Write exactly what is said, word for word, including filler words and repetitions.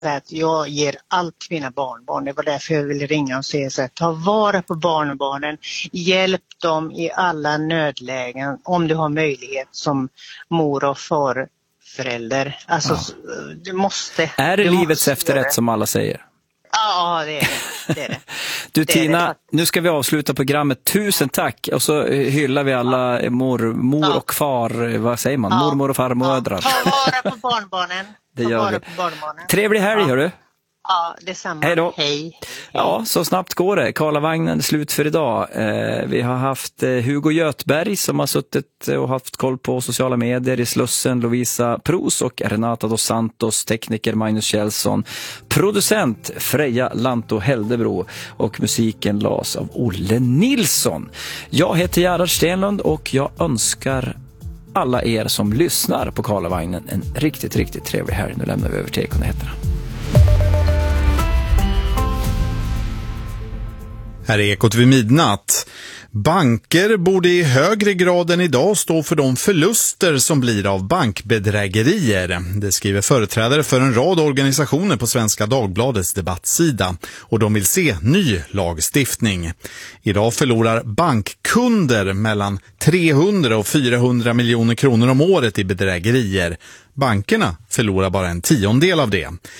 att jag ger allt till mina barnbarn. Det var därför jag ville ringa och säga så här, ta vara på barnbarnen, hjälp dem i alla nödlägen om du har möjlighet som mor och farförälder. Alltså ja. du måste. Är det du livets måste efterrätt som alla säger? Ja, det är det. det, är det. Du det Tina, det. nu ska vi avsluta programmet. Tusen tack. Och så hyllar vi alla mor, mor ja. och far, vad säger man? Ja. Mormor och farmödrar. Ja. Ta vara på barnbarnen. Det Ta gör vara vi. på barnbarnen. Trevlig helg, ja. hörru. Ja, detsamma. Hej då. Hej. Hej. Ja, så snabbt går det. Karlavagnen är slut för idag. Eh, vi har haft eh, Hugo Götberg som har suttit och haft koll på sociala medier i Slussen, Lovisa Pros och Renata dos Santos, tekniker Magnus Kjellson, producent Freja Lanto Heldebro och musiken las av Olle Nilsson. Jag heter Gerhard Stenlund och jag önskar alla er som lyssnar på Karlavagnen en riktigt, riktigt trevlig helg. Nu lämnar vi över till Ekonyheterna. Här är Ekot vid midnatt. Banker borde i högre grad än idag stå för de förluster som blir av bankbedrägerier. Det skriver företrädare för en rad organisationer på Svenska Dagbladets debattsida. Och de vill se ny lagstiftning. Idag förlorar bankkunder mellan trehundra och fyrahundra miljoner kronor om året i bedrägerier. Bankerna förlorar bara en tiondel av det.